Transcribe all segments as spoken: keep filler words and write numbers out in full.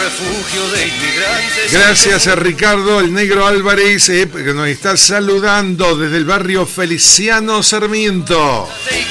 refugio de inmigrantes. Gracias a Ricardo el Negro Álvarez, eh, que nos está saludando desde el barrio Feliciano Sarmiento.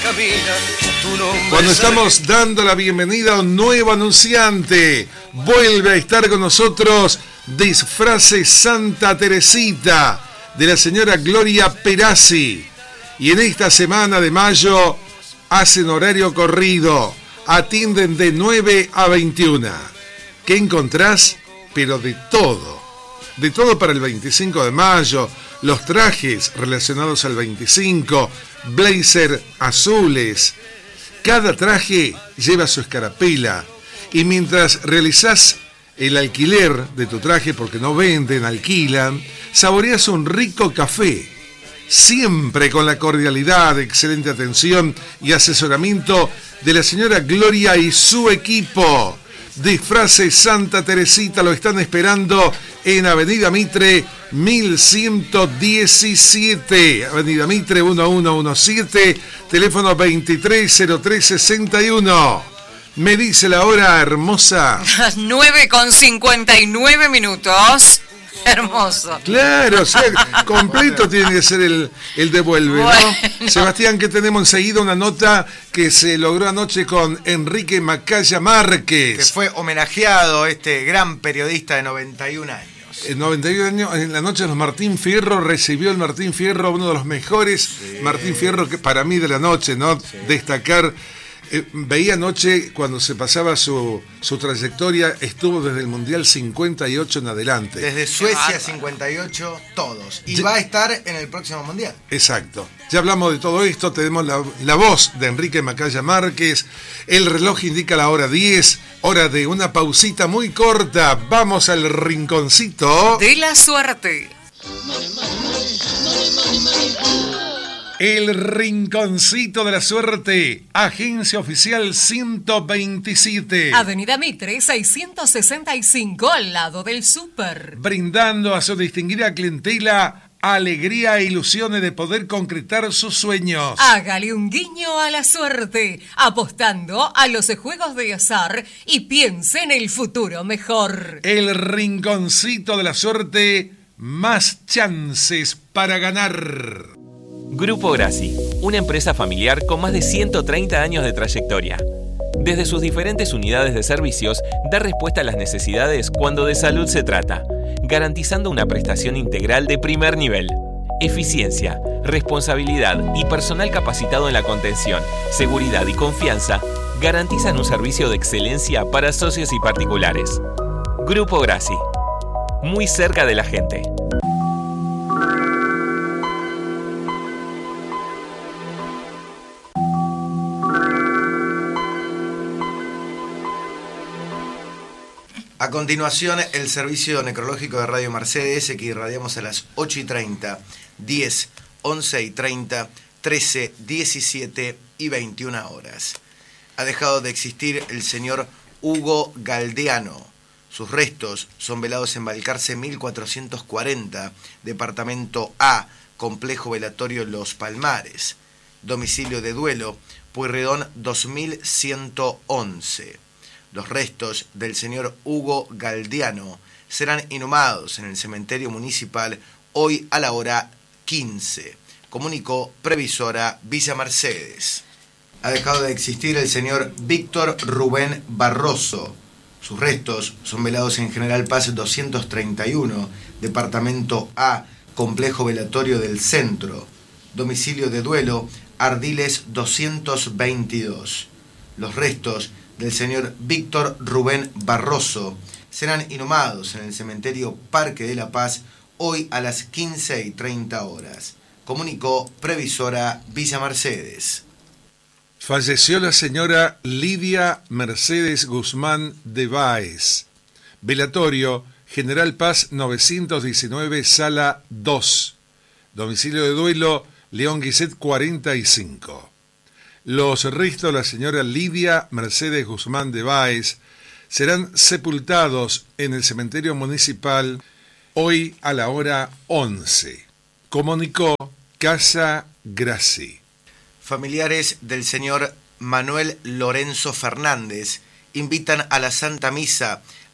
Cuando estamos dando la bienvenida a un nuevo anunciante, vuelve a estar con nosotros Disfraces Santa Teresita de la señora Gloria Perazzi. Y en esta semana de mayo hacen horario corrido, atienden de nueve a veintiuna. ¿Qué encontrás? Pero de todo. De todo para el veinticinco de mayo, los trajes relacionados al veinticinco, blazer azules. Cada traje lleva su escarapela y mientras realizás el alquiler de tu traje, porque no venden, alquilan, saboreas un rico café. Siempre con la cordialidad, excelente atención y asesoramiento de la señora Gloria y su equipo. Disfraces Santa Teresita lo están esperando en Avenida Mitre mil ciento diecisiete. Avenida Mitre mil ciento diecisiete, teléfono veintitrés cero tres sesenta y uno. Me dice la hora, hermosa. Las nueve con cincuenta y nueve minutos. Hermoso. Claro, o sea, completo tiene que ser el, el devuelve, bueno. ¿no? Sebastián, que tenemos enseguida una nota que se logró anoche con Enrique Macaya Márquez. Que fue homenajeado este gran periodista de noventa y un años. En noventa y un años, en la noche de los Martín Fierro, recibió el Martín Fierro, uno de los mejores sí. Martín Fierro que para mí de la noche, ¿no? Sí. Destacar. Eh, veía anoche cuando se pasaba su, su trayectoria, estuvo desde el Mundial cincuenta y ocho en adelante. Desde Suecia cincuenta y ocho, todos. Y ya, va a estar en el próximo Mundial. Exacto. Ya hablamos de todo esto, tenemos la, la voz de Enrique Macaya Márquez, el reloj indica la hora diez, hora de una pausita muy corta. Vamos al rinconcito de la suerte. El Rinconcito de la Suerte, agencia oficial ciento veintisiete. Avenida Mitre seiscientos sesenta y cinco, al lado del súper. Brindando a su distinguida clientela alegría e ilusiones de poder concretar sus sueños. Hágale un guiño a la suerte, apostando a los juegos de azar y piense en el futuro mejor. El Rinconcito de la Suerte, más chances para ganar. Grupo Grassi, una empresa familiar con más de ciento treinta años de trayectoria. Desde sus diferentes unidades de servicios, da respuesta a las necesidades cuando de salud se trata, garantizando una prestación integral de primer nivel. Eficiencia, responsabilidad y personal capacitado en la contención, seguridad y confianza garantizan un servicio de excelencia para socios y particulares. Grupo Grassi, muy cerca de la gente. A continuación, el servicio necrológico de Radio Mercedes, que irradiamos a las ocho y treinta, diez, once y treinta, trece, diecisiete y veintiuna horas. Ha dejado de existir el señor Hugo Galdeano. Sus restos son velados en Balcarce mil cuatrocientos cuarenta, departamento A, complejo velatorio Los Palmares. Domicilio de duelo, Pueyrredón dos mil ciento once. Los restos del señor Hugo Galdeano serán inhumados en el cementerio municipal hoy a la hora quince, comunicó Previsora Villa Mercedes. Ha dejado de existir el señor Víctor Rubén Barroso. Sus restos son velados en General Paz doscientos treinta y uno, departamento A, complejo velatorio del Centro. Domicilio de duelo, Ardiles doscientos veintidós. Los restos del señor Víctor Rubén Barroso serán inhumados en el cementerio Parque de la Paz hoy a las quince y treinta horas, comunicó Previsora Villa Mercedes. Falleció la señora Lidia Mercedes Guzmán de Báez. Velatorio, General Paz novecientos diecinueve, sala dos. Domicilio de duelo, León Guiset cuarenta y cinco. Los restos de la señora Lidia Mercedes Guzmán de Báez serán sepultados en el cementerio municipal hoy a la hora once. Comunicó Casa Grassi. Familiares del señor Manuel Lorenzo Fernández invitan a la Santa Misa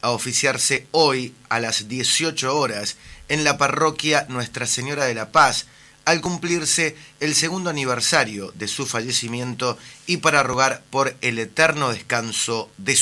a oficiarse hoy a las dieciocho horas en la parroquia Nuestra Señora de la Paz, al cumplirse el segundo aniversario de su fallecimiento y para rogar por el eterno descanso de su